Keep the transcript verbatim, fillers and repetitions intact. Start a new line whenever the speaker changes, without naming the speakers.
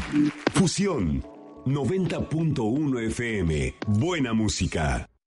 Fusión noventa punto uno F M. Buena música.